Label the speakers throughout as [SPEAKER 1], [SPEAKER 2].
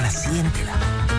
[SPEAKER 1] Ahora siéntela.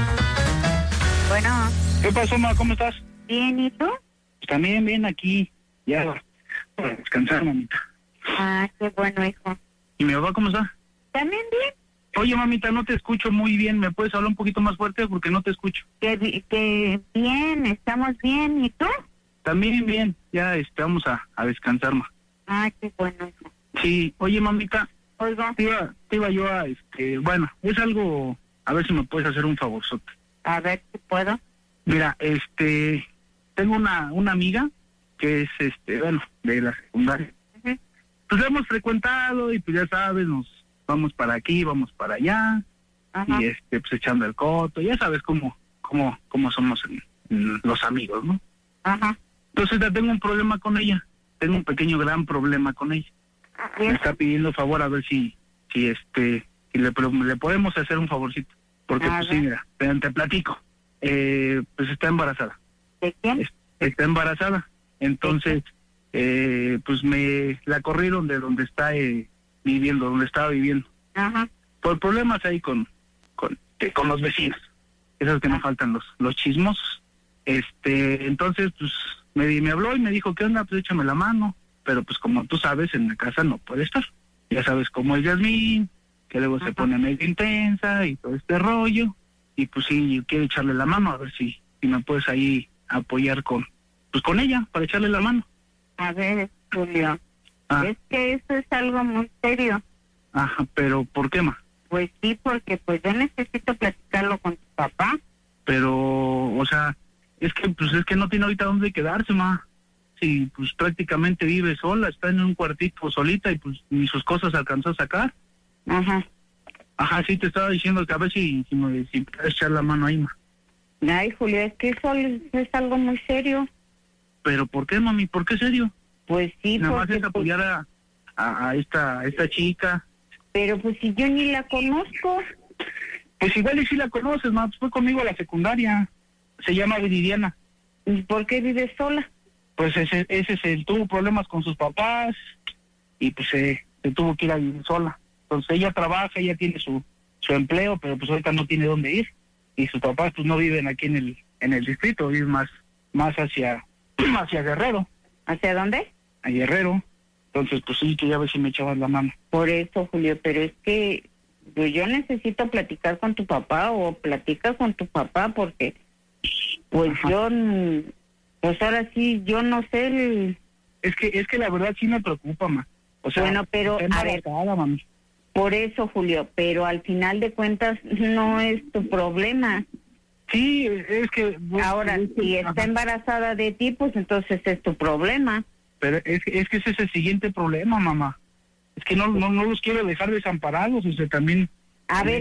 [SPEAKER 2] Bueno.
[SPEAKER 3] ¿Qué pasó, ma? ¿Cómo estás?
[SPEAKER 2] Bien, ¿y tú?
[SPEAKER 3] También bien aquí, ya para descansar, mamita.
[SPEAKER 2] Ah, qué bueno, hijo.
[SPEAKER 3] ¿Y mi papá cómo está?
[SPEAKER 2] ¿También bien?
[SPEAKER 3] Oye, mamita, no te escucho muy bien. ¿Me puedes hablar un poquito más fuerte? Porque no te escucho.
[SPEAKER 2] Que bien, estamos bien. ¿Y tú?
[SPEAKER 3] También bien, ya vamos a descansar, ma.
[SPEAKER 2] Ah, qué bueno, hijo.
[SPEAKER 3] Sí, oye, mamita,
[SPEAKER 2] Oiga,
[SPEAKER 3] te iba yo a, bueno, es algo, a ver si me puedes hacer un favorzote.
[SPEAKER 2] a ver si puedo.
[SPEAKER 3] Mira, tengo una amiga que es, bueno, de la secundaria.
[SPEAKER 2] Ujú.
[SPEAKER 3] Pues la hemos frecuentado y pues ya sabes, nos vamos para aquí, vamos para allá.
[SPEAKER 2] Ajá.
[SPEAKER 3] Y pues echando el coto, ya sabes cómo somos los amigos, ¿no?
[SPEAKER 2] Ajá.
[SPEAKER 3] Entonces ya tengo un problema con ella, tengo un pequeño gran problema con ella. Me está pidiendo favor a ver si le podemos hacer un favorcito, porque
[SPEAKER 2] A
[SPEAKER 3] pues
[SPEAKER 2] ver.
[SPEAKER 3] sí, mira, te platico, pues está embarazada,
[SPEAKER 2] ¿De quién?
[SPEAKER 3] está embarazada, entonces pues me la corrieron de donde está viviendo, donde estaba viviendo,
[SPEAKER 2] Ajá.
[SPEAKER 3] por problemas ahí con los vecinos, esos que no faltan los chismosos. Entonces pues me habló y me dijo, ¿qué onda? Pues échame la mano, pero pues como tú sabes, en la casa no puede estar, ya sabes cómo es Yasmín, que luego se pone medio intensa y todo este rollo, y pues sí, quiero echarle la mano, a ver si me puedes ahí apoyar con ella, para echarle la mano.
[SPEAKER 2] A ver, Julio,
[SPEAKER 3] Ah,
[SPEAKER 2] es que eso es algo muy serio.
[SPEAKER 3] ajá, pero ¿por qué, ma?
[SPEAKER 2] Pues sí, porque pues yo necesito platicarlo con tu papá.
[SPEAKER 3] Pero, o sea, es que no tiene ahorita dónde quedarse, ma. Sí, pues prácticamente vive sola, está en un cuartito solita y pues ni sus cosas alcanzó a sacar.
[SPEAKER 2] Ajá.
[SPEAKER 3] Ajá, sí, te estaba diciendo que a ver si puedes echar la mano ahí, ma.
[SPEAKER 2] Ay, Julio, es que eso es algo muy serio.
[SPEAKER 3] Pero ¿por qué, mami? ¿Por qué serio?
[SPEAKER 2] Pues sí,
[SPEAKER 3] Nada más
[SPEAKER 2] porque
[SPEAKER 3] es apoyar a esta chica.
[SPEAKER 2] pero pues si yo ni la conozco.
[SPEAKER 3] Pues igual y si la conoces, ma, pues fue conmigo a la secundaria. Se llama Viridiana.
[SPEAKER 2] ¿Y por qué vive sola?
[SPEAKER 3] Pues ese tuvo problemas con sus papás y pues se tuvo que ir a vivir sola. Entonces ella trabaja, ella tiene su empleo, pero pues ahorita no tiene dónde ir. Y sus papás pues no viven aquí en el distrito, viven más hacia Guerrero,
[SPEAKER 2] ¿Hacia dónde?
[SPEAKER 3] a Guerrero. Entonces pues sí, que ya a ver si me echabas la mano.
[SPEAKER 2] Por eso, Julio, pero es que pues, yo necesito platicar con tu papá o platica con tu papá porque pues
[SPEAKER 3] Ajá.
[SPEAKER 2] yo, pues ahora sí, yo no sé.
[SPEAKER 3] Es que la verdad sí me preocupa, ma. O sea,
[SPEAKER 2] Bueno, pero,
[SPEAKER 3] está
[SPEAKER 2] a ver.
[SPEAKER 3] embarazada, mami.
[SPEAKER 2] Por eso, Julio, pero al final de cuentas no es tu problema.
[SPEAKER 3] Sí, es que...
[SPEAKER 2] Ahora, si está
[SPEAKER 3] ajá.
[SPEAKER 2] embarazada de ti, pues entonces es tu problema.
[SPEAKER 3] Pero es que ese es el siguiente problema, mamá. Es que no los quiero dejar desamparados, o sea, también...
[SPEAKER 2] A ver,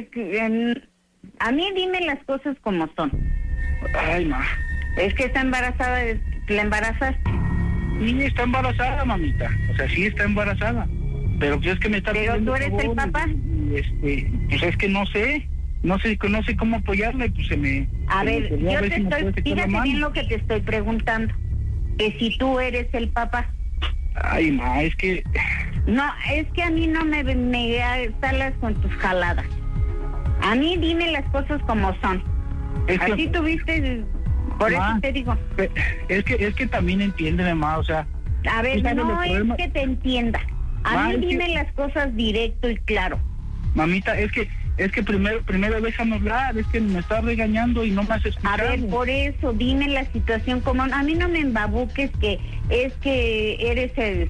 [SPEAKER 2] a mí dime las cosas como son.
[SPEAKER 3] Ay, ma.
[SPEAKER 2] Es que está embarazada, ¿la embarazas?
[SPEAKER 3] Sí, está embarazada, mamita. O sea, sí está embarazada. Pero pues es que me está...
[SPEAKER 2] Pero
[SPEAKER 3] pidiendo
[SPEAKER 2] tú eres el
[SPEAKER 3] favor,
[SPEAKER 2] papá.
[SPEAKER 3] pues es que no sé cómo apoyarle, pues se me...
[SPEAKER 2] A
[SPEAKER 3] se me
[SPEAKER 2] ver,
[SPEAKER 3] ocurrió
[SPEAKER 2] yo
[SPEAKER 3] ver
[SPEAKER 2] te
[SPEAKER 3] si me puedes
[SPEAKER 2] estoy,
[SPEAKER 3] echar la
[SPEAKER 2] fíjate
[SPEAKER 3] mano.
[SPEAKER 2] bien lo que te estoy preguntando. Que si tú eres el papá.
[SPEAKER 3] Ay, ma, es que...
[SPEAKER 2] No, es que a mí no me salas con tus jaladas. A mí dime las cosas como son.
[SPEAKER 3] Es que-
[SPEAKER 2] Así tuviste, por
[SPEAKER 3] Ma,
[SPEAKER 2] eso te digo.
[SPEAKER 3] Es que también entiéndeme, ma, o sea...
[SPEAKER 2] A ver,
[SPEAKER 3] ¿tú sabes
[SPEAKER 2] no
[SPEAKER 3] los
[SPEAKER 2] es
[SPEAKER 3] problemas?
[SPEAKER 2] que te entienda. A
[SPEAKER 3] Ma,
[SPEAKER 2] mí
[SPEAKER 3] es que-
[SPEAKER 2] dime las cosas directo y claro.
[SPEAKER 3] Mamita, es que primero déjame hablar, es que me estás regañando y no me has
[SPEAKER 2] A
[SPEAKER 3] escuchado.
[SPEAKER 2] ver, por eso, dime la situación como... A mí no me embabuques que es que eres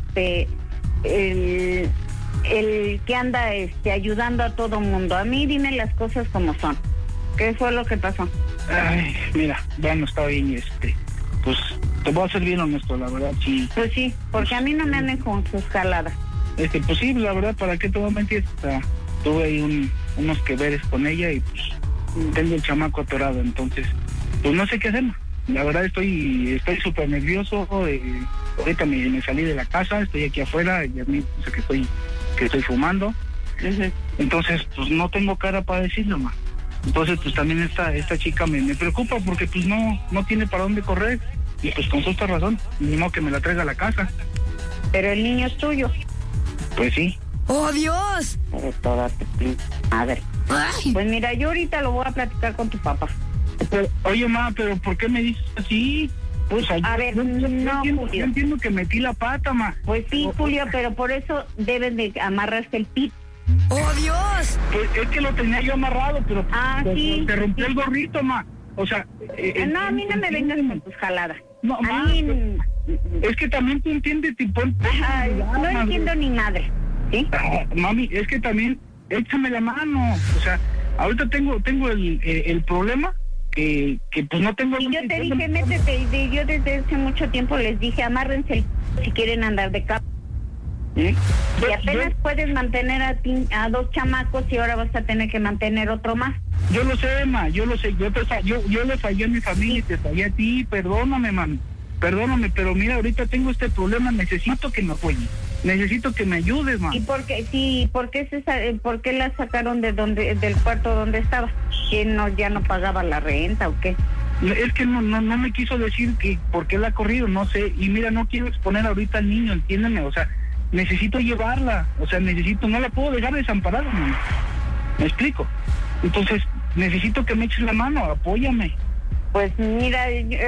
[SPEAKER 2] el que anda ayudando a todo mundo. A mí dime las cosas como son. ¿Qué fue lo que pasó?
[SPEAKER 3] Ay, mira, bueno, está bien, pues te voy a ser bien honesto, la verdad, sí.
[SPEAKER 2] Pues sí, porque a mí no me anden con sus jaladas.
[SPEAKER 3] Pues sí, la verdad, ¿para qué te voy a mentir? O sea, tuve ahí unos que veres con ella y pues tengo el chamaco atorado, entonces, pues no sé qué hacer. La verdad estoy súper nervioso, ahorita me salí de la casa, estoy aquí afuera, y a mí sé que estoy fumando, entonces pues no tengo cara para decirlo, ma. Entonces pues también esta chica me preocupa porque pues no tiene para dónde correr, y pues con justa razón, ni modo que me la traiga a la casa.
[SPEAKER 2] Pero el niño es tuyo.
[SPEAKER 3] Pues sí.
[SPEAKER 1] ¡Oh, Dios!
[SPEAKER 2] Pero toda tu madre.
[SPEAKER 1] Ay.
[SPEAKER 2] Pues mira, yo ahorita lo voy a platicar con tu papá.
[SPEAKER 3] Pero, oye, ma, pero ¿por qué me dices así? Pues,
[SPEAKER 2] A ver, no, Julio.
[SPEAKER 3] Yo entiendo que metí la pata, ma.
[SPEAKER 2] Pues sí, Julio, pero por eso deben de amarrarse el pito.
[SPEAKER 1] ¡Oh, Dios!
[SPEAKER 3] Pues es que lo tenía yo amarrado, pero
[SPEAKER 2] Sí.
[SPEAKER 3] te rompió el gorrito, ma. O sea...
[SPEAKER 2] No, a mí no me vengas con tus jaladas.
[SPEAKER 3] No,
[SPEAKER 2] A
[SPEAKER 3] ma,
[SPEAKER 2] mí...
[SPEAKER 3] es que también tú entiendes, tipo...
[SPEAKER 2] Ay, no entiendo ni madre, ¿sí?
[SPEAKER 3] Mami, es que también, échame la mano. O sea, ahorita tengo el problema que pues no tengo...
[SPEAKER 2] Y yo te dije, métete, y yo desde hace mucho tiempo les dije, amárrense el si quieren andar de capa.
[SPEAKER 3] ¿Eh?
[SPEAKER 2] Y apenas puedes mantener a 2 chamacos y ahora vas a tener que mantener otro más.
[SPEAKER 3] Yo lo sé, ma, yo lo sé. Yo le fallé a mi familia y te fallé a ti. Perdóname, mami. Perdóname, pero mira, ahorita tengo este problema. Necesito que me apoyes. Necesito que me ayudes, ma.
[SPEAKER 2] ¿Y por qué, por qué la sacaron del cuarto donde estaba? ¿Que ya no pagaba la renta o qué?
[SPEAKER 3] Es que no me quiso decir que por qué la ha corrido, no sé. Y mira, no quiero exponer ahorita al niño, entiéndeme. O sea, necesito llevarla. O sea, no la puedo dejar desamparada, mami. ¿Me explico? Entonces, necesito que me eches la mano, apóyame.
[SPEAKER 2] Pues mira,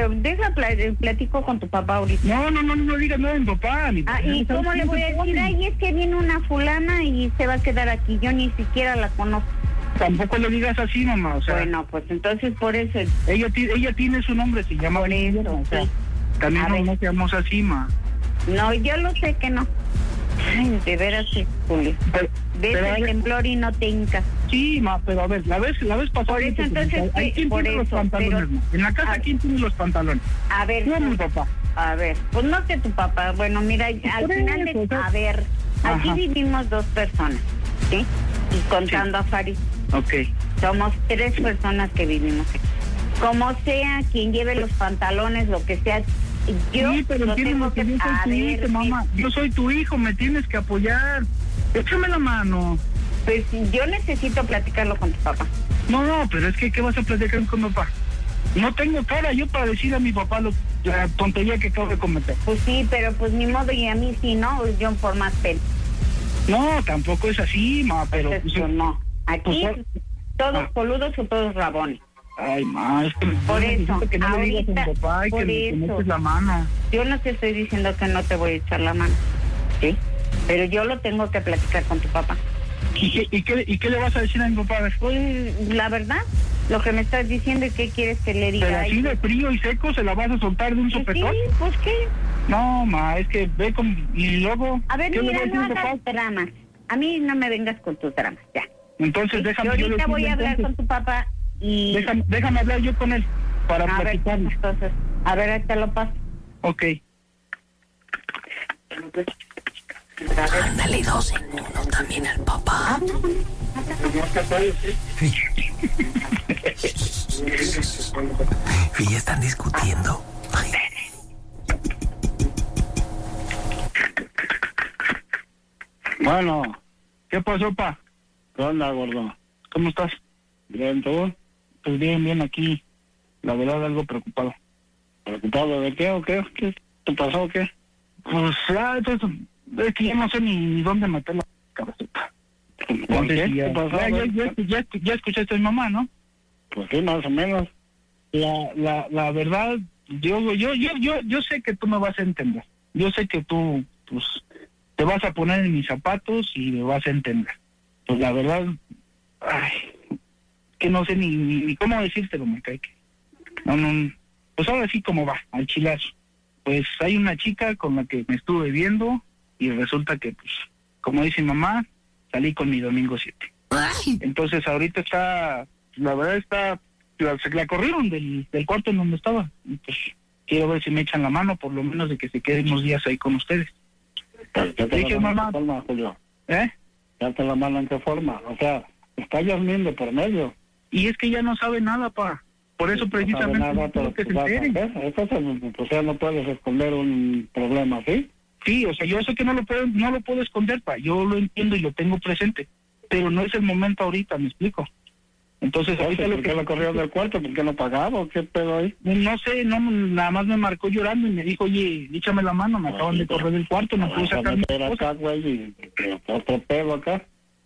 [SPEAKER 2] platico con tu papá ahorita.
[SPEAKER 3] No digas nada a mi papá.
[SPEAKER 2] ¿Y cómo le voy a decir? Ay, es que viene una fulana y se va a quedar aquí. Yo ni siquiera la conozco.
[SPEAKER 3] Tampoco le digas así, mamá, o sea...
[SPEAKER 2] Bueno, pues entonces por eso...
[SPEAKER 3] Ella tiene su nombre, se llama...
[SPEAKER 2] Por eso,
[SPEAKER 3] o sea,
[SPEAKER 2] sí.
[SPEAKER 3] también no seamos así, ma.
[SPEAKER 2] No, yo lo sé que no. Ay, de veras, Julio. Ves el temblor y no te hincas.
[SPEAKER 3] Sí, ma, pero a ver, la vez pasada...
[SPEAKER 2] Por eso, entonces...
[SPEAKER 3] ¿Quién tiene los pantalones, ma? En la casa, ¿quién tiene los pantalones?
[SPEAKER 2] A ver...
[SPEAKER 3] No, mi papá.
[SPEAKER 2] A ver, pues no sé tu papá. Bueno, mira, al final... A ver, aquí vivimos 2 personas, ¿sí? Y contando a Farid.
[SPEAKER 3] Ok.
[SPEAKER 2] Somos 3 personas que vivimos aquí. Como sea, quien lleve los pantalones, lo que sea... Yo
[SPEAKER 3] sí, pero entiendo que yo soy tu hijo, mamá. Yo soy tu hijo, me tienes que apoyar. Échame la mano.
[SPEAKER 2] Pues yo necesito platicarlo con tu papá.
[SPEAKER 3] No, pero es que ¿qué vas a platicar con mi papá? No tengo cara yo para decir a mi papá la tontería que acabo de cometer.
[SPEAKER 2] Pues sí, pero pues ni modo, y a mí sí, ¿no? Yo por más pena.
[SPEAKER 3] No, tampoco es así, ma, pero...
[SPEAKER 2] Pues, no. Aquí todos coludos o todos rabones.
[SPEAKER 3] Ay, ma, es que...
[SPEAKER 2] Por eso,
[SPEAKER 3] que no le digas a mi papá y que me eches la mano.
[SPEAKER 2] Yo no te estoy diciendo que no te voy a echar la mano, ¿sí? Pero yo lo tengo que platicar con tu papá.
[SPEAKER 3] ¿Y qué le vas a decir a mi papá?
[SPEAKER 2] Pues, la verdad, lo que me estás diciendo es que quieres que le diga.
[SPEAKER 3] Pero así de frío y seco se la vas a soltar de un sopetón.
[SPEAKER 2] Sí, pues qué.
[SPEAKER 3] No, ma, es que ve con... Y luego...
[SPEAKER 2] A ver, mira, no hagas dramas. A mí no me vengas con tus dramas, ya.
[SPEAKER 3] Entonces, déjame...
[SPEAKER 2] Yo ahorita voy a hablar con tu papá y...
[SPEAKER 3] Déjame hablar yo con él para platicar.
[SPEAKER 2] Entonces, a ver, ahí te lo paso.
[SPEAKER 3] Ok.
[SPEAKER 1] Ándale 2 en 1 también al papá. Y ya están discutiendo. Ay.
[SPEAKER 3] Bueno, ¿qué pasó, pa?
[SPEAKER 4] ¿Qué onda, gordo?
[SPEAKER 3] ¿Cómo estás?
[SPEAKER 4] ¿Bien, tú?
[SPEAKER 3] Pues bien, aquí. La verdad, algo preocupado.
[SPEAKER 4] ¿Preocupado de qué o qué? ¿Qué te pasó o qué?
[SPEAKER 3] Pues ya, entonces, es que ya no sé ni dónde meter la cabecita.
[SPEAKER 4] ¿Por qué?
[SPEAKER 3] Ya,
[SPEAKER 4] ¿Qué pasó?
[SPEAKER 3] ya escuchaste a mi mamá, ¿no?
[SPEAKER 4] Pues sí, más o menos.
[SPEAKER 3] La verdad, yo sé que tú me vas a entender. Yo sé que tú, pues, te vas a poner en mis zapatos y me vas a entender. Pues la verdad, ay, que no sé ni cómo decírtelo, me cae que. No, pues ahora sí como va, al chilazo. Pues hay una chica con la que me estuve viendo y resulta que, pues, como dice mamá, salí con mi domingo 7.
[SPEAKER 1] Ay.
[SPEAKER 3] Entonces ahorita la verdad la corrieron del cuarto en donde estaba. Y pues quiero ver si me echan la mano, por lo menos de que se queden unos días ahí con ustedes.
[SPEAKER 4] ¿Qué te
[SPEAKER 3] Dije,
[SPEAKER 4] la mano
[SPEAKER 3] mamá.
[SPEAKER 4] en qué forma, Julio?
[SPEAKER 3] ¿Eh?
[SPEAKER 4] ¿Ya te la mano en qué forma? O sea, está Yasmín de por medio.
[SPEAKER 3] Y es que ya no sabe nada, pa. Por eso precisamente
[SPEAKER 4] nada,
[SPEAKER 3] quiero que se enteren.
[SPEAKER 4] O sea, no puedes esconder un problema, ¿sí?
[SPEAKER 3] Sí, o sea, yo sé que no lo puedo esconder, pa. Yo lo entiendo y lo tengo presente. Pero no es el momento ahorita, ¿me explico? Entonces, ahorita
[SPEAKER 4] ¿Por qué la corrieron del cuarto? ¿Por qué no pagaba o qué pedo ahí?
[SPEAKER 3] No sé, nada más me marcó llorando y me dijo, oye, échame la mano, me acaban de correr del cuarto, no puedo sacar mi
[SPEAKER 4] Era
[SPEAKER 3] cosa.
[SPEAKER 4] acá, güey, y otro pedo acá.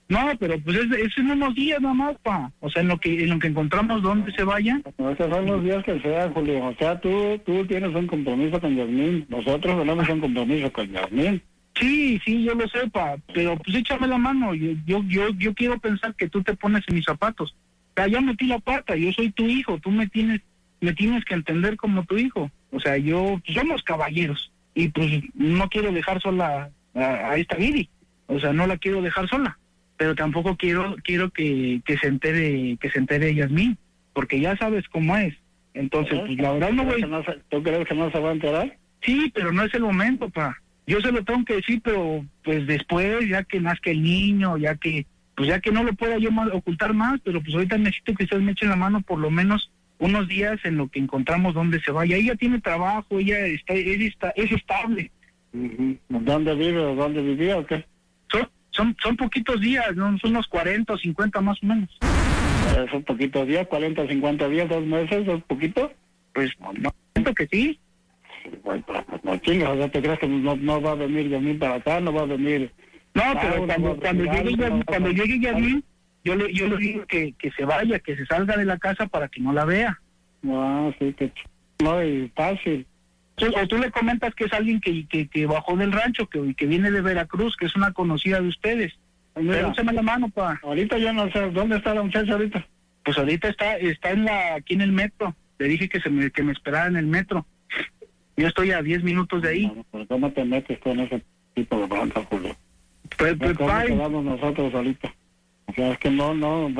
[SPEAKER 3] No, pero pues es en unos días nada más, pa. O sea, en lo que encontramos dónde se vaya.
[SPEAKER 4] No, esos son los días que sea, Julio. O sea, tú tienes un compromiso con Yasmín. Nosotros tenemos un compromiso con Yasmín.
[SPEAKER 3] Sí, yo lo sé, pa. Pero pues échame la mano. Yo quiero pensar que tú te pones en mis zapatos. O sea, ya metí la pata. Yo soy tu hijo. Tú me tienes que entender como tu hijo. O sea, somos caballeros. Y pues no quiero dejar sola a esta Viri. O sea, no la quiero dejar sola. Pero tampoco quiero que se entere Yasmín, porque ya sabes cómo es. Entonces, pues la verdad no voy...
[SPEAKER 4] ¿Tú crees que no se va a enterar?
[SPEAKER 3] Sí, pero no es el momento, pa. Yo se lo tengo que decir, pero pues después, ya que nazca el niño, ya que no lo pueda yo ocultar más, pero pues ahorita necesito que ustedes me echen la mano por lo menos unos días en lo que encontramos dónde se vaya. Ella tiene trabajo, ella es estable.
[SPEAKER 4] ¿Dónde vive o dónde vivía o qué?
[SPEAKER 3] Son poquitos días, ¿no? Son unos 40 o 50 más o menos.
[SPEAKER 4] Son poquitos días, 40, 50 días, 2 meses, ¿son poquitos?
[SPEAKER 3] Pues no, siento que sí.
[SPEAKER 4] Bueno, no chingas, o sea, ¿te crees que no va a venir Yasmín para acá? No va a venir...
[SPEAKER 3] No, pero cuando llegue Yasmín, yo le digo que se vaya, que se salga de la casa para que no la vea.
[SPEAKER 4] Ah, sí, no, y fácil.
[SPEAKER 3] O tú le comentas que es alguien que bajó del rancho, que viene de Veracruz, que es una conocida de ustedes. Pero échame la mano, pa.
[SPEAKER 4] Ahorita yo no sé, ¿dónde está la muchacha ahorita?
[SPEAKER 3] Pues ahorita está aquí en el metro. Le dije que me esperara en el metro. Yo estoy a 10 minutos de ahí.
[SPEAKER 4] No, pero ¿cómo te metes con ese tipo de bronca, Julio?
[SPEAKER 3] Pues,
[SPEAKER 4] ¿Cómo quedamos nosotros ahorita? O sea, es que no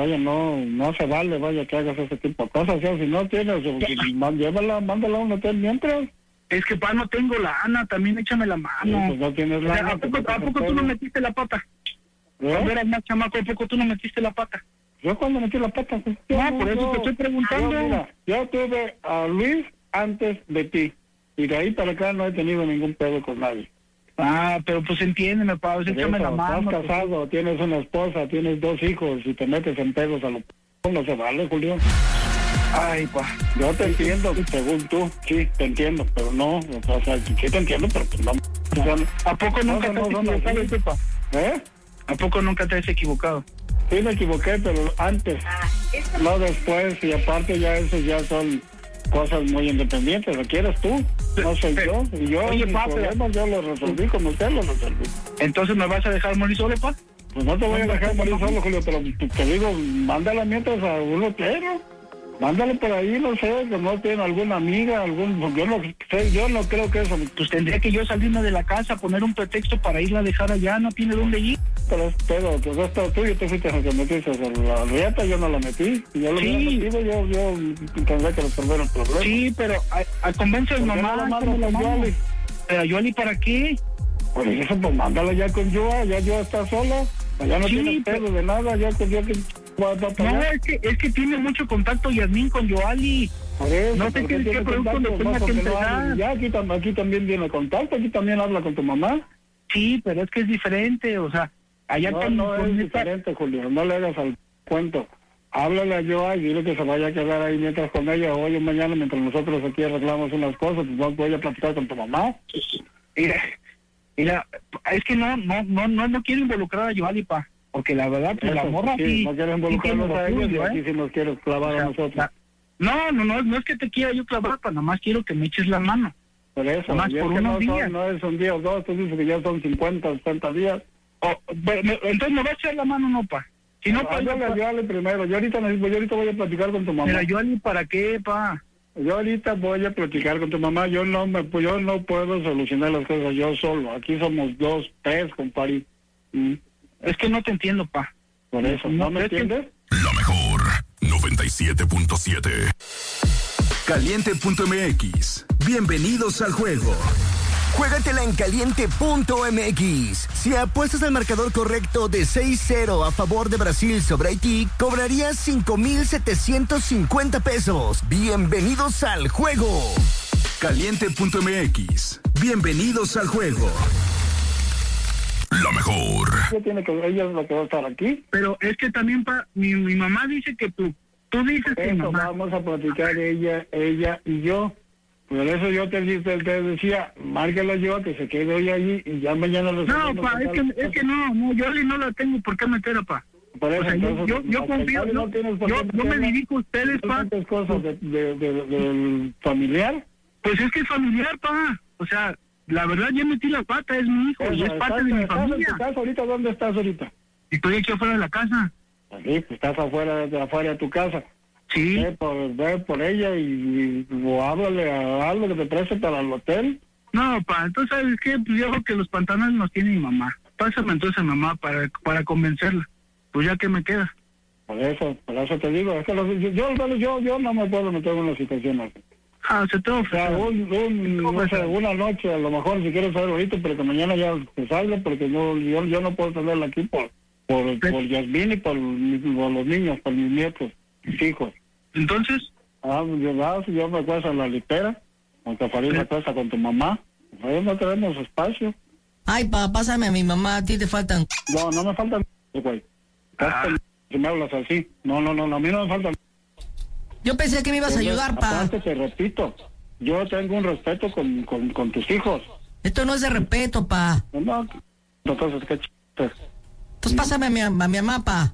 [SPEAKER 4] se vale, vaya, que hagas ese tipo de cosas. O sea, si no tienes, mándala a un hotel mientras.
[SPEAKER 3] Es que, pa, no tengo lana, también échame la mano.
[SPEAKER 4] Sí, pues no tienes lana.
[SPEAKER 3] ¿A poco tú no metiste la pata? Cuando eras más chamaco, ¿a poco tú no metiste la pata?
[SPEAKER 4] ¿Yo cuando metí la pata? Pues,
[SPEAKER 3] por eso te estoy preguntando.
[SPEAKER 4] Yo tuve a Luis antes de ti. Y de ahí para acá no he tenido ningún pedo con nadie.
[SPEAKER 3] Ah, pero pues entiéndeme, pa, échame la mano.
[SPEAKER 4] Estás casado, tienes una esposa, tienes 2 hijos y te metes en pedos a lo... No se vale, Julio.
[SPEAKER 3] Ay, pa.
[SPEAKER 4] Yo te entiendo, según tú, sí, te entiendo, pero no, o sea, sí te entiendo, pero pues no. O sea,
[SPEAKER 3] ¿A poco nunca te has equivocado, pa?
[SPEAKER 4] ¿Eh?
[SPEAKER 3] ¿A poco nunca te has equivocado?
[SPEAKER 4] Sí me equivoqué, pero antes, no después, y aparte ya eso ya son cosas muy independientes, ¿lo quieres tú? No soy yo, y yo,
[SPEAKER 3] oye,
[SPEAKER 4] mis
[SPEAKER 3] pa,
[SPEAKER 4] problemas yo los resolví como usted los resolví.
[SPEAKER 3] ¿Entonces me vas a dejar morir solo, pa?
[SPEAKER 4] Pues no te voy a dejar morir solo, Julio, pero te digo, mándala mientras a un hotel, mándale por ahí, no sé, que no tiene alguna amiga, yo no creo que eso.
[SPEAKER 3] Pues tendría que yo salirme de la casa, poner un pretexto para irla a dejar allá, no tiene dónde ir.
[SPEAKER 4] Pero es pedo, pues es todo tuyo, tú fuiste el que metiste la rieta, yo no la metí. Si yo lo hubiera metido, yo tendría que resolver el problema.
[SPEAKER 3] Sí, pero convence a mamá.
[SPEAKER 4] No con Yoli.
[SPEAKER 3] ¿Pero Yoli para qué?
[SPEAKER 4] Pues eso, pues mándala ya con Joa, ya Joa está sola, allá no tiene pedo de nada, ya con Joa que...
[SPEAKER 3] No, es que tiene mucho contacto Yasmín con Yoali.
[SPEAKER 4] Por eso,
[SPEAKER 3] no sé qué producto le tenga que entregar.
[SPEAKER 4] Ya aquí también viene contacto, aquí también habla con tu mamá.
[SPEAKER 3] Sí, pero es que es diferente, o sea, allá
[SPEAKER 4] no es diferente, Julio, no le hagas al cuento. Háblale a Joa y dile que se vaya a quedar ahí mientras con ella, hoy o mañana, mientras nosotros aquí arreglamos unas cosas, pues voy a platicar con tu mamá. Mira,
[SPEAKER 3] es que no quiero involucrar a Yoali, pa. Porque la verdad, pues la morra sí...
[SPEAKER 4] No quiero involucrarnos a ellos y aquí sí nos quieres clavar a nosotros.
[SPEAKER 3] No es que te quiera yo clavar, pa, nada más quiero que me eches la mano.
[SPEAKER 4] Por eso,
[SPEAKER 3] más por unos días.
[SPEAKER 4] No es un día o dos, tú dices que ya son 50, 60 días.
[SPEAKER 3] Entonces me va a echar la mano, no, pa. Si no, pa,
[SPEAKER 4] Yoali primero. Yo ahorita voy a platicar con tu mamá.
[SPEAKER 3] Mira, Yoali, ¿para qué, pa?
[SPEAKER 4] Yo ahorita voy a platicar con tu mamá. Yo no puedo solucionar las cosas yo solo. Aquí somos 2, 3, compadre.
[SPEAKER 3] Es que no te entiendo, pa.
[SPEAKER 4] Por eso, ¿no me entiendes?
[SPEAKER 5] La mejor 97.7.
[SPEAKER 6] Caliente.mx. Bienvenidos al juego. Juégatela en caliente.mx. Si apuestas al marcador correcto de 6-0 a favor de Brasil sobre Haití, cobrarías 5,750 pesos. Bienvenidos al juego. Caliente.mx. Bienvenidos al juego.
[SPEAKER 5] La mejor.
[SPEAKER 4] Ella es la que va a estar aquí.
[SPEAKER 3] Pero es que también, pa, mi mamá dice que tú dices que mamá.
[SPEAKER 4] Vamos a platicar ella y yo. Por eso yo te decía, márquelo yo, que se quede hoy allí y ya mañana lo
[SPEAKER 3] No, pa, es que no, yo no la tengo por qué meter, pa.
[SPEAKER 4] Por eso,
[SPEAKER 3] O sea,
[SPEAKER 4] entonces,
[SPEAKER 3] yo confío, yo me dirijo a ustedes, pa.
[SPEAKER 4] ¿Cuántas cosas del familiar?
[SPEAKER 3] Pues es que es familiar, pa. O sea, la verdad yo metí la pata, es mi hijo y es parte de mi familia.
[SPEAKER 4] ¿En tu casa ahorita? ¿Dónde estás ahorita?
[SPEAKER 3] Estoy aquí afuera de la casa.
[SPEAKER 4] Sí, pues estás afuera de tu casa.
[SPEAKER 3] Sí.
[SPEAKER 4] Ve por ella o háblale a algo que te preste para el hotel.
[SPEAKER 3] No, pa, entonces, ¿sabes qué? Pues yo creo que los pantalones los tiene mi mamá. Pásame entonces a mamá para convencerla. Pues ya que me queda.
[SPEAKER 4] Por eso te digo, es que yo no me puedo meter en una situación así.
[SPEAKER 3] Ah, se te
[SPEAKER 4] O sea, no sé, una noche, a lo mejor si quieres saber ahorita, pero que mañana ya te salga, porque yo no puedo tenerla aquí por Yasmín y por los niños, por mis nietos, mis hijos.
[SPEAKER 3] Entonces,
[SPEAKER 4] yo me acuesto en la litera, aunque Farid se acuesta con tu mamá, ahí no tenemos espacio.
[SPEAKER 1] Ay, pa, pásame a mi mamá, a ti te faltan.
[SPEAKER 4] No me faltan, güey. Si me hablas así, no, a mí no me faltan.
[SPEAKER 1] Yo pensé que me ibas a ayudar, pa.
[SPEAKER 4] Aparte te repito, yo tengo un respeto con tus hijos.
[SPEAKER 1] Esto no es de respeto, pa.
[SPEAKER 4] No, entonces, ¿qué chistes?
[SPEAKER 1] Entonces pásame a mi mamá, pa.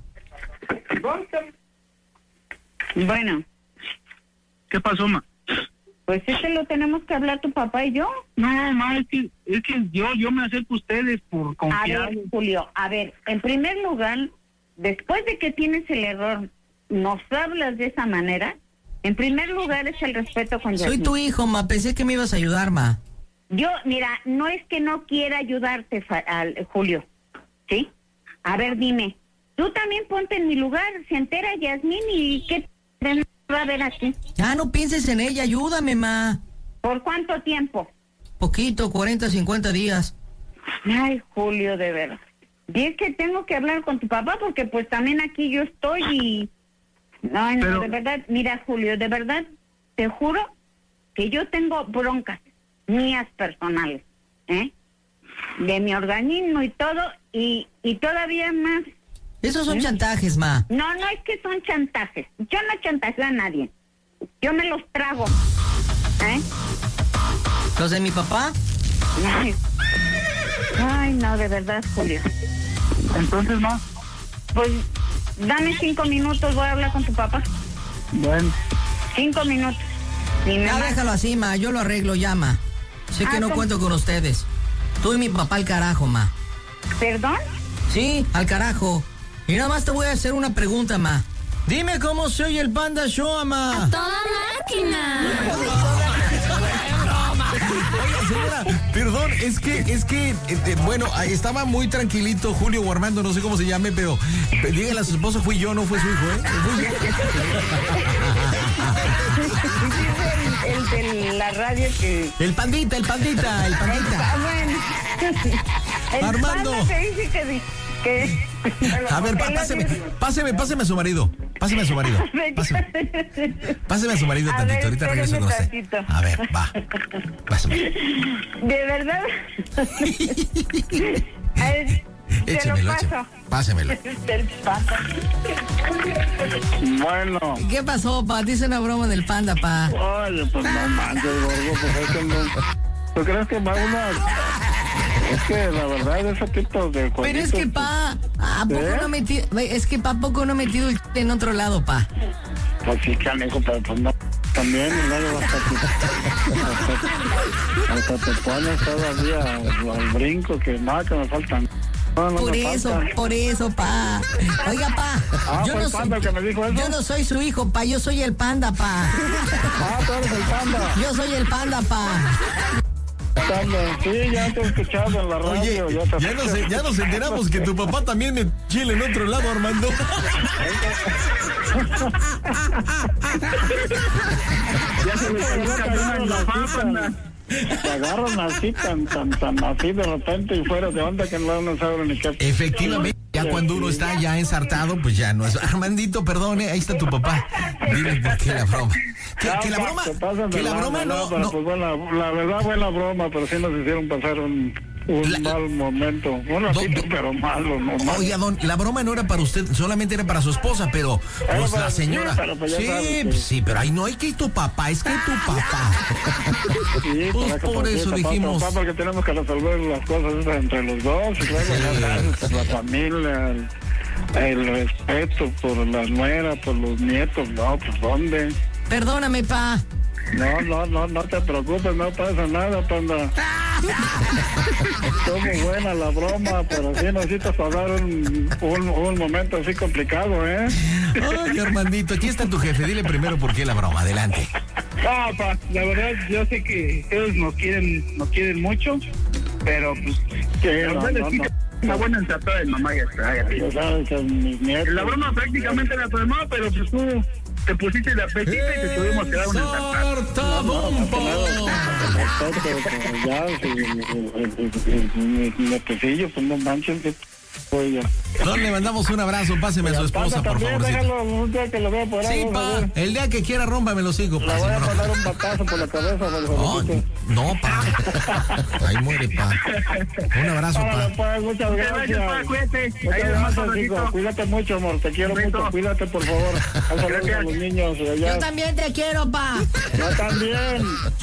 [SPEAKER 2] Bueno,
[SPEAKER 3] ¿qué pasó, ma?
[SPEAKER 2] pues lo tenemos que hablar tu papá y yo.
[SPEAKER 3] No, ma, es que yo me acerco a ustedes por confiar.
[SPEAKER 2] A ver, Julio, en primer lugar, después de que tienes el error, nos hablas de esa manera. En primer lugar es el respeto con Yasmín.
[SPEAKER 1] Soy tu hijo, ma, pensé que me ibas a ayudar, ma.
[SPEAKER 2] Yo, mira, no es que no quiera ayudarte, Julio, ¿sí? A ver, dime, tú también ponte en mi lugar, se entera Yasmín y ¿qué va a ver aquí?
[SPEAKER 1] Ya no pienses en ella, ayúdame, ma.
[SPEAKER 2] ¿Por cuánto tiempo?
[SPEAKER 1] Poquito, 40, 50 días.
[SPEAKER 2] Ay, Julio, de verdad. Y es que tengo que hablar con tu papá porque pues también aquí yo estoy y... No,
[SPEAKER 3] Pero...
[SPEAKER 2] de verdad, mira, Julio, de verdad, te juro que yo tengo broncas mías personales, ¿eh? De mi organismo y todo, y todavía más.
[SPEAKER 1] Esos son chantajes, ma.
[SPEAKER 2] No es que son chantajes. Yo no chantajeo a nadie. Yo me los trago, ¿eh?
[SPEAKER 1] ¿Los de mi papá?
[SPEAKER 2] Ay, no, de verdad, Julio.
[SPEAKER 3] Entonces, ma.
[SPEAKER 2] Pues, dame 5 minutos, voy a hablar con tu papá.
[SPEAKER 3] Bueno.
[SPEAKER 2] 5 minutos.
[SPEAKER 1] Ya déjalo así, ma, yo lo arreglo ya, ma. Sé que no cuento con ustedes. Tú y mi papá al carajo, ma.
[SPEAKER 2] ¿Perdón?
[SPEAKER 1] Sí, al carajo. Y nada más te voy a hacer una pregunta, ma. Dime cómo se oye el Panda Show, ma.
[SPEAKER 7] ¡A toda máquina!
[SPEAKER 8] Oiga, señora, perdón, es que bueno, estaba muy tranquilito Julio o Armando, no sé cómo se llame, pero dígale a su esposo, fui yo, no fue su hijo, ¿eh? Fui yo.
[SPEAKER 2] El de la radio que...
[SPEAKER 8] El pandita.
[SPEAKER 2] Ah, bueno. El
[SPEAKER 8] Armando.
[SPEAKER 2] Panda te dice que...
[SPEAKER 8] A ver, páseme a su marido. Páseme a su marido. Páseme a su marido
[SPEAKER 2] A
[SPEAKER 8] tantito,
[SPEAKER 2] ver,
[SPEAKER 8] ahorita regreso con usted.
[SPEAKER 2] tantito.
[SPEAKER 8] A ver, va. Pásame.
[SPEAKER 2] De verdad. A ver,
[SPEAKER 8] Échemelo,
[SPEAKER 2] te lo paso.
[SPEAKER 8] Pásemelo.
[SPEAKER 2] Del Panda.
[SPEAKER 4] Bueno.
[SPEAKER 1] ¿Qué pasó, pa? Dice una broma del Panda, pa.
[SPEAKER 4] Oye, pues no manches, gordo, pues es que no... ¿Tú crees que va una...? Es que la verdad ese tipo de...
[SPEAKER 1] Pero es que, pa, ¿a poco no ha metido... Es que, pa, ¿a poco no ha metido el en otro lado, pa?
[SPEAKER 4] Pues sí, canijo, pero pues no... También, y luego hasta te pones todavía al brinco, que nada, que me faltan. No
[SPEAKER 1] Por eso, pa. Oiga, pa,
[SPEAKER 4] fue el Panda que me dijo eso.
[SPEAKER 1] yo no soy su hijo, pa, yo soy el Panda, pa.
[SPEAKER 4] Tú eres el Panda.
[SPEAKER 1] Yo soy el Panda, pa.
[SPEAKER 4] Sí, ya te he escuchado en la radio.
[SPEAKER 8] Oye, ya nos enteramos que tu papá también me chile en otro lado, Armando.
[SPEAKER 3] Ya se me salió cabrón en la papa.
[SPEAKER 4] Te agarran así, tan así de repente y fuera de onda que no saben ni qué.
[SPEAKER 8] Efectivamente, ya cuando uno está ya ensartado, pues ya no es. Armandito, perdone, ahí está tu papá. Dime por qué la broma. Que la broma no.
[SPEAKER 4] Pues bueno, la verdad buena broma, pero sí nos hicieron pasar un un mal momento. Un ratito, pero malo, no malo.
[SPEAKER 8] Oiga, don, la broma no era para usted, solamente era para su esposa, pero pues
[SPEAKER 4] para
[SPEAKER 8] la
[SPEAKER 4] mí,
[SPEAKER 8] señora...
[SPEAKER 4] pero pues ya sabes que-
[SPEAKER 8] Sí, pero ahí no hay que tu papá, es que tu papá.
[SPEAKER 4] Sí,
[SPEAKER 8] Pues
[SPEAKER 4] para que
[SPEAKER 8] por eso dijimos...
[SPEAKER 4] papá, porque tenemos que resolver las cosas esas entre los dos, y luego ya sabes, por la familia, el respeto por la nuera, por los nietos, no, pues ¿dónde?
[SPEAKER 1] Perdóname, pa.
[SPEAKER 4] No te preocupes, no pasa nada, panda. Estuvo muy buena la broma, pero sí necesitas pasar un momento así complicado, ¿eh?
[SPEAKER 8] Ay, Armandito, aquí está tu jefe, dile primero por qué la broma, adelante.
[SPEAKER 3] No, pa, la verdad, yo sé que ellos nos quieren mucho, pero pues,
[SPEAKER 4] Sí,
[SPEAKER 3] la verdad es que una buena entratada de mamá ya está.
[SPEAKER 4] Ya sabes que mis nietos...
[SPEAKER 3] La broma prácticamente era tu mamá, pero pues tú te pusiste la pechita y te tuvimos que dar una entratada.
[SPEAKER 8] ¡Sartabombo!
[SPEAKER 4] Ya, mi nepecillo, pues no manches, que pues ya.
[SPEAKER 8] Don, le mandamos un abrazo, páseme a su esposa, por
[SPEAKER 4] También,
[SPEAKER 8] favorcito.
[SPEAKER 4] déjalo un día que lo vea por ahí.
[SPEAKER 8] Sí,
[SPEAKER 4] vamos a
[SPEAKER 8] pa,
[SPEAKER 4] ver.
[SPEAKER 8] el día que quiera rómpame los hijos,
[SPEAKER 4] Le
[SPEAKER 8] pa.
[SPEAKER 4] voy a
[SPEAKER 8] sin broma.
[SPEAKER 4] poner un batazo por la cabeza, por
[SPEAKER 8] No,
[SPEAKER 4] favor.
[SPEAKER 8] no, pa. Ahí muere, pa. Un abrazo,
[SPEAKER 4] Órale,
[SPEAKER 8] pa.
[SPEAKER 4] pues, muchas gracias.
[SPEAKER 3] Cuídate. Ahí
[SPEAKER 4] Muchas
[SPEAKER 3] les mando
[SPEAKER 4] gracias,
[SPEAKER 3] un
[SPEAKER 4] hijo.
[SPEAKER 3] besito.
[SPEAKER 4] Cuídate mucho, amor. Te quiero
[SPEAKER 3] Beso.
[SPEAKER 4] mucho. Cuídate, por favor. Haz saludos a los niños.
[SPEAKER 1] Yo
[SPEAKER 4] Allá.
[SPEAKER 1] también te quiero, pa.
[SPEAKER 4] Yo también.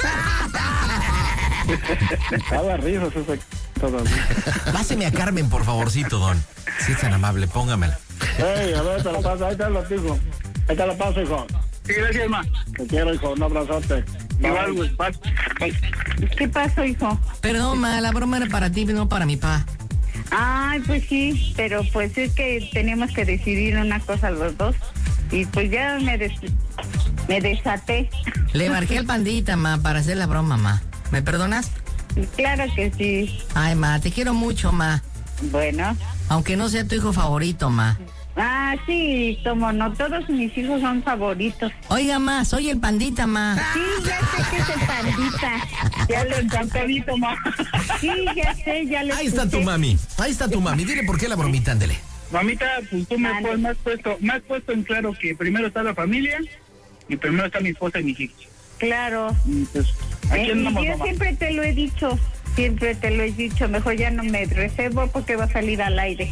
[SPEAKER 4] Cada risa ese todavía.
[SPEAKER 8] Páseme a Carmen, por favorcito, don. Si es tan amable, póngamela.
[SPEAKER 4] Ey, a ver, te lo paso. Ahí te lo digo. Ahí te lo paso, hijo.
[SPEAKER 3] Sí, gracias, ma.
[SPEAKER 4] Te quiero, hijo. Un abrazote.
[SPEAKER 3] Igual, güey. Bye.
[SPEAKER 2] ¿Qué pasó, hijo?
[SPEAKER 1] Perdón, ma, la broma era para ti, no para mi pa.
[SPEAKER 2] Ay, pues sí, pero pues es que teníamos que decidir una cosa los dos. Y pues ya me desaté.
[SPEAKER 1] Le marqué al pandita, ma, para hacer la broma, ma. ¿Me perdonas?
[SPEAKER 2] Claro que sí.
[SPEAKER 1] Ay, ma, te quiero mucho, ma.
[SPEAKER 2] Bueno.
[SPEAKER 1] Aunque no sea tu hijo favorito, ma.
[SPEAKER 2] Ah, sí, como no, todos mis hijos son favoritos.
[SPEAKER 1] Oiga, ma, soy el pandita, ma.
[SPEAKER 2] Sí, ya sé que es el pandita. Ya lo encantadito, ma. Sí, ya sé, ya lo
[SPEAKER 8] Ahí está tu
[SPEAKER 2] escuché.
[SPEAKER 8] mami. Ahí está tu mami. Dile por qué la bromita, ándele.
[SPEAKER 3] Mamita, pues tú me
[SPEAKER 2] Vale.
[SPEAKER 3] me has puesto en claro que primero está la familia y primero está mi esposa y mis hijos.
[SPEAKER 2] Claro.
[SPEAKER 3] Y pues, aquí andamos,
[SPEAKER 2] yo
[SPEAKER 3] mamá.
[SPEAKER 2] siempre te lo he dicho. Siempre te lo he dicho, mejor ya no me reservo porque va a salir al aire.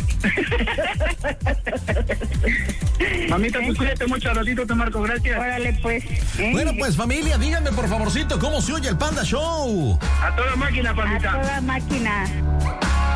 [SPEAKER 3] Mamita, pues cuídate mucho, al ratito te marco, gracias.
[SPEAKER 2] Órale, pues.
[SPEAKER 8] Bueno, pues familia, díganme por favorcito cómo se oye el Panda Show.
[SPEAKER 3] A toda máquina,
[SPEAKER 2] A
[SPEAKER 3] mamita.
[SPEAKER 2] toda máquina.